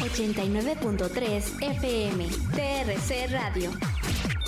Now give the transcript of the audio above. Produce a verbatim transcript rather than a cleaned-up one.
ochenta y nueve punto tres F M, T R C Radio.